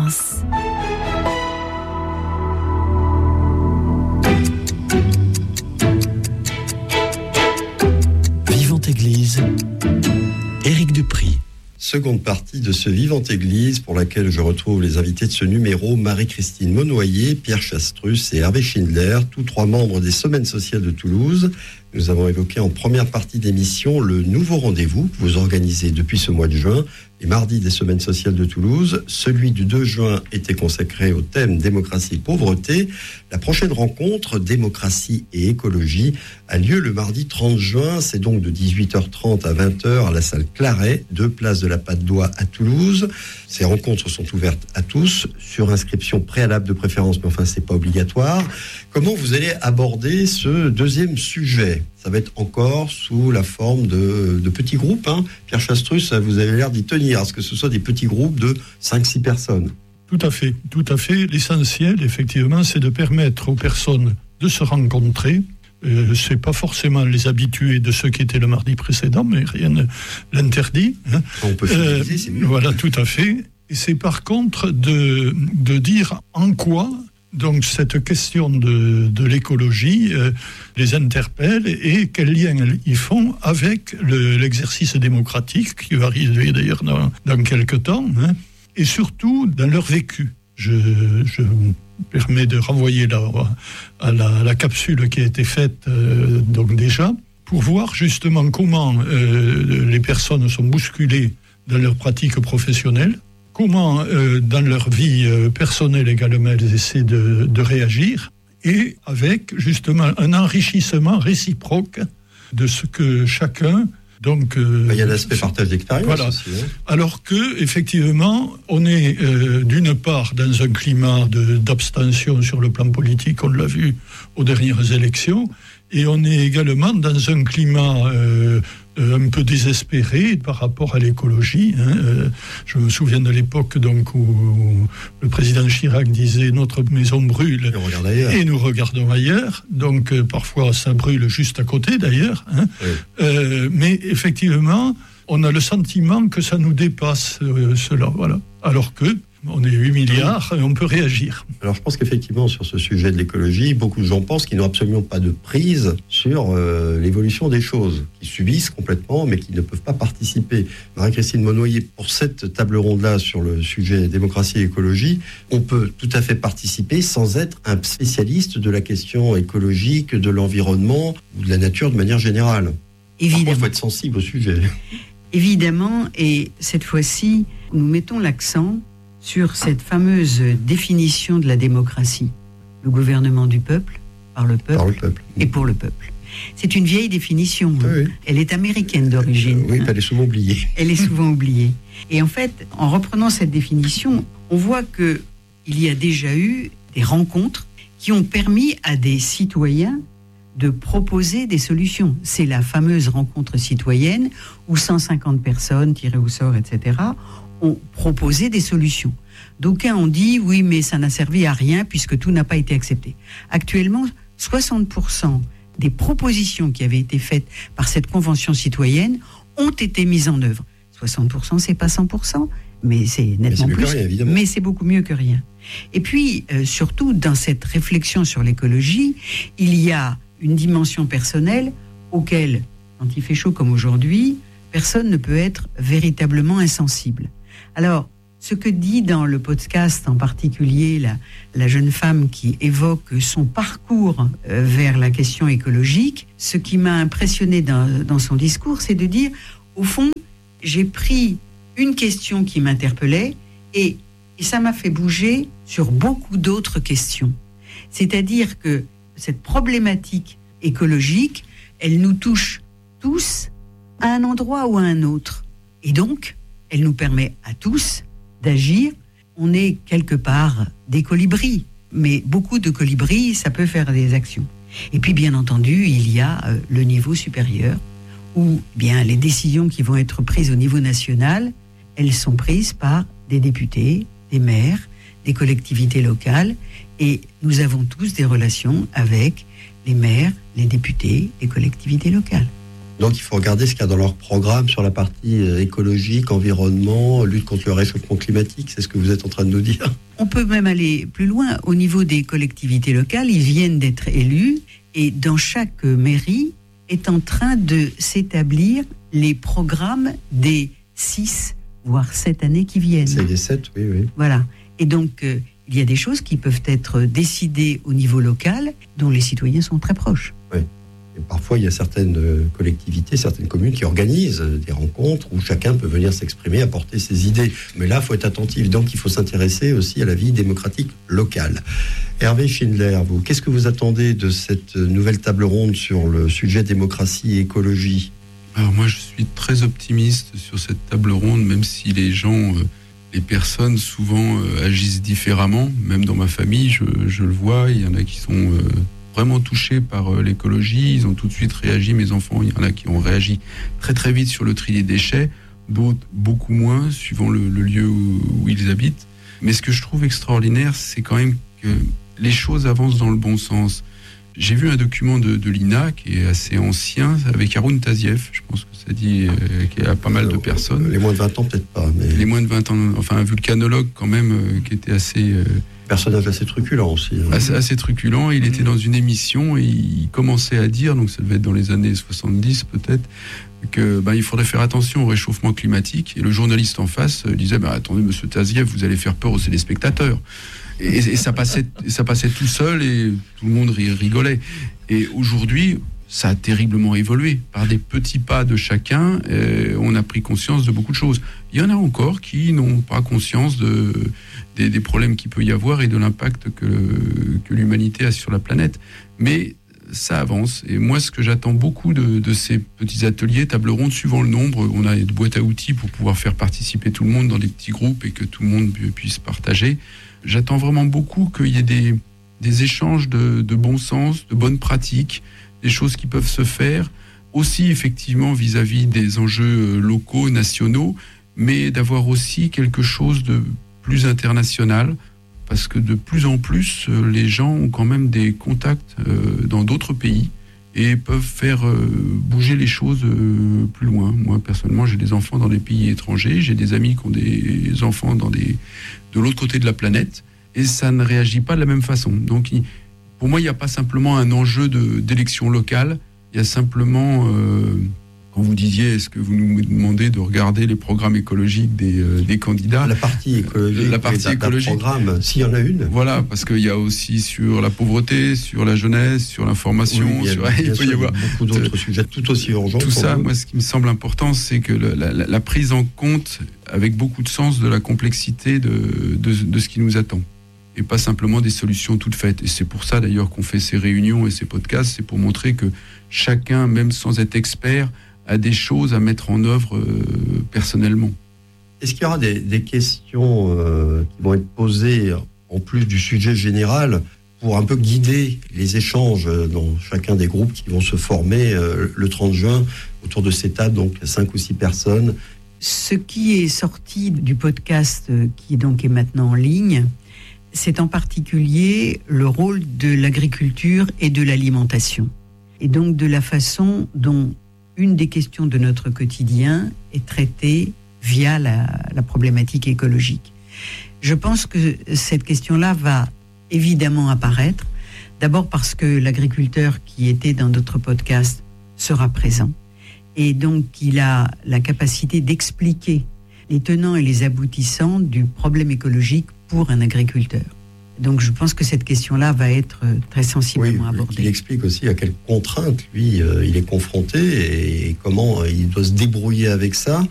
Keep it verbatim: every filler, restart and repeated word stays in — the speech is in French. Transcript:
France. Vivante Église, Éric Dupry. Seconde partie de ce Vivante Église pour laquelle je retrouve les invités de ce numéro, Marie-Christine Monnoyer, Pierre Chastrus et Hervé Schindler, tous trois membres des Semaines sociales de Toulouse. Nous avons évoqué en première partie d'émission le nouveau rendez-vous que vous organisez depuis ce mois de juin, les mardis des Semaines sociales de Toulouse. Celui du deux juin était consacré au thème démocratie et pauvreté. La prochaine rencontre, démocratie et écologie, a lieu le mardi trente juin. C'est donc de dix-huit heures trente à vingt heures à la salle Claret, deux place de la Patte d'Oie à Toulouse. Ces rencontres sont ouvertes à tous, sur inscription préalable de préférence, mais enfin c'est pas obligatoire. Comment vous allez aborder ce deuxième sujet ? Ça va être encore sous la forme de, de petits groupes. Hein. Pierre Chastrus, vous avez l'air d'y tenir, à ce que ce soit des petits groupes de cinq six personnes. Tout à fait, tout à fait. L'essentiel, effectivement, c'est de permettre aux personnes de se rencontrer. Euh, c'est pas forcément les habitués de ceux qui étaient le mardi précédent, mais rien ne l'interdit. Hein. On peut finaliser, euh, c'est mieux. Voilà, tout à fait. Et c'est par contre de, de dire en quoi... Donc cette question de, de l'écologie euh, les interpelle et quel lien ils font avec le, l'exercice démocratique qui va arriver d'ailleurs dans, dans quelques temps, hein, et surtout dans leur vécu. Je, je me permets de renvoyer là, à, la, à la capsule qui a été faite euh, donc déjà pour voir justement comment euh, les personnes sont bousculées dans leur pratique professionnelle. Comment, euh, dans leur vie euh, personnelle également, elles essaient de, de réagir, et avec justement un enrichissement réciproque de ce que chacun. Donc, euh, il y a l'aspect partage d'expérience. Voilà. Aussi, hein. Alors que, effectivement, on est euh, d'une part dans un climat de, d'abstention sur le plan politique, on l'a vu aux dernières élections, et on est également dans un climat euh, un peu désespéré par rapport à l'écologie. Hein. Euh, je me souviens de l'époque donc, où, où le président Chirac disait « Notre maison brûle et, et nous regardons ailleurs ». Donc euh, parfois ça brûle juste à côté d'ailleurs. Hein. Oui. Euh, mais effectivement, on a le sentiment que ça nous dépasse euh, cela. Voilà. Alors que on est huit milliards et on peut réagir. Alors je pense qu'effectivement sur ce sujet de l'écologie, beaucoup de gens pensent qu'ils n'ont absolument pas de prise sur euh, l'évolution des choses, qui subissent complètement mais qui ne peuvent pas participer. Marie-Christine Monnoyer, pour cette table ronde-là sur le sujet démocratie et écologie, on peut tout à fait participer sans être un spécialiste de la question écologique, de l'environnement ou de la nature de manière générale. Évidemment. Il faut être sensible au sujet. Évidemment, et cette fois-ci, nous mettons l'accent sur cette fameuse définition de la démocratie. Le gouvernement du peuple, par le peuple, par le peuple. Et pour le peuple. C'est une vieille définition. Oui, oui. Elle est américaine d'origine. Euh, oui, hein. Elle est souvent oubliée. Elle est souvent oubliée. Et en fait, en reprenant cette définition, on voit qu'il y a déjà eu des rencontres qui ont permis à des citoyens de proposer des solutions. C'est la fameuse rencontre citoyenne où cent cinquante personnes tirées au sort, et cetera, ont proposé des solutions. D'aucuns ont dit oui, mais ça n'a servi à rien puisque tout n'a pas été accepté. Actuellement, soixante pour cent des propositions qui avaient été faites par cette convention citoyenne ont été mises en œuvre. soixante pour cent, c'est pas cent pour cent, mais c'est nettement mais c'est plus. Rien, évidemment. Mais c'est beaucoup mieux que rien. Et puis, euh, surtout, dans cette réflexion sur l'écologie, il y a une dimension personnelle auquel, quand il fait chaud comme aujourd'hui, personne ne peut être véritablement insensible. Alors, ce que dit dans le podcast en particulier la, la jeune femme qui évoque son parcours euh, vers la question écologique, ce qui m'a impressionné dans, dans son discours, c'est de dire, au fond, j'ai pris une question qui m'interpellait et, et ça m'a fait bouger sur beaucoup d'autres questions. C'est-à-dire que cette problématique écologique, elle nous touche tous à un endroit ou à un autre. Et donc, elle nous permet à tous d'agir. On est quelque part des colibris, mais beaucoup de colibris, ça peut faire des actions. Et puis, bien entendu, il y a euh, le niveau supérieur, où bien les décisions qui vont être prises au niveau national, elles sont prises par des députés, des maires, des collectivités locales, et nous avons tous des relations avec les maires, les députés, les collectivités locales. Donc il faut regarder ce qu'il y a dans leur programme sur la partie écologique, environnement, lutte contre le réchauffement climatique, c'est ce que vous êtes en train de nous dire. On peut même aller plus loin. Au niveau des collectivités locales, ils viennent d'être élus et dans chaque mairie est en train de s'établir les programmes des six, voire sept années qui viennent. C'est les sept, oui, oui. Voilà. Et donc, euh, il y a des choses qui peuvent être décidées au niveau local, dont les citoyens sont très proches. Oui. Et parfois, il y a certaines collectivités, certaines communes qui organisent des rencontres où chacun peut venir s'exprimer, apporter ses idées. Mais là, il faut être attentif. Donc, il faut s'intéresser aussi à la vie démocratique locale. Hervé Schindler, vous, qu'est-ce que vous attendez de cette nouvelle table ronde sur le sujet démocratie et écologie ? Alors moi, je suis très optimiste sur cette table ronde, même si les gens, euh, les personnes souvent euh, agissent différemment. Même dans ma famille, je, je le vois, il y en a qui sont... Euh, vraiment touchés par euh, l'écologie, ils ont tout de suite réagi, mes enfants, il y en a qui ont réagi très très vite sur le tri des déchets, d'autres beaucoup moins, suivant le, le lieu où, où ils habitent. Mais ce que je trouve extraordinaire, c'est quand même que les choses avancent dans le bon sens. J'ai vu un document de, de l'I N A qui est assez ancien, avec Haroun Tazieff, je pense que ça dit euh, qu'il y a pas mal de personnes. Les moins de vingt ans, peut-être pas. Mais... Les moins de vingt ans, enfin un vulcanologue quand même, euh, qui était assez... Euh, personnage assez truculent aussi. Hein. Assez, assez truculent. Il était dans une émission et il commençait à dire, donc ça devait être dans les années soixante-dix peut-être, que ben, il faudrait faire attention au réchauffement climatique. Et le journaliste en face disait, ben, attendez, monsieur Tazieff, vous allez faire peur aux téléspectateurs. Et, et, et ça passait, ça passait tout seul et tout le monde rigolait. Et aujourd'hui, ça a terriblement évolué. Par des petits pas de chacun, euh, on a pris conscience de beaucoup de choses. Il y en a encore qui n'ont pas conscience de, des, des problèmes qu'il peut y avoir et de l'impact que, que l'humanité a sur la planète. Mais ça avance. Et moi, ce que j'attends beaucoup de, de ces petits ateliers, tables rondes, suivant le nombre, on a des boîtes à outils pour pouvoir faire participer tout le monde dans des petits groupes et que tout le monde puisse partager. J'attends vraiment beaucoup qu'il y ait des, des échanges de, de bon sens, de bonnes pratiques, des choses qui peuvent se faire, aussi effectivement vis-à-vis des enjeux locaux, nationaux, mais d'avoir aussi quelque chose de plus international, parce que de plus en plus, les gens ont quand même des contacts dans d'autres pays et peuvent faire bouger les choses plus loin. Moi, personnellement, j'ai des enfants dans des pays étrangers, j'ai des amis qui ont des enfants dans des, de l'autre côté de la planète, et ça ne réagit pas de la même façon. Donc, pour moi, il n'y a pas simplement un enjeu de, d'élection locale, il y a simplement... Euh, quand vous disiez, est-ce que vous nous demandez de regarder les programmes écologiques des, euh, des candidats ? La partie écologique, la partie écologique. Programme, s'il y en a une. Voilà, parce qu'il y a aussi sur la pauvreté, sur la jeunesse, sur l'information, oui, sur... il peut y avoir beaucoup d'autres sujets tout aussi urgents. Tout ça, vous. moi, ce qui me semble important, c'est que le, la, la prise en compte, avec beaucoup de sens, de la complexité de, de, de ce qui nous attend. Et pas simplement des solutions toutes faites. Et c'est pour ça, d'ailleurs, qu'on fait ces réunions et ces podcasts, c'est pour montrer que chacun, même sans être expert, a des choses à mettre en œuvre euh, personnellement. Est-ce qu'il y aura des, des questions euh, qui vont être posées en plus du sujet général pour un peu guider les échanges dans chacun des groupes qui vont se former euh, le trente juin autour de ces tables, donc cinq ou six personnes? Ce qui est sorti du podcast qui donc est maintenant en ligne, c'est en particulier le rôle de l'agriculture et de l'alimentation. Et donc de la façon dont une des questions de notre quotidien est traitée via la, la problématique écologique. Je pense que cette question-là va évidemment apparaître, d'abord parce que l'agriculteur qui était dans d'autres podcasts sera présent, et donc il a la capacité d'expliquer les tenants et les aboutissants du problème écologique pour un agriculteur. Donc je pense que cette question-là va être très sensiblement oui, abordée. Il explique aussi à quelles contraintes, lui, euh, il est confronté et comment il doit se débrouiller avec ça.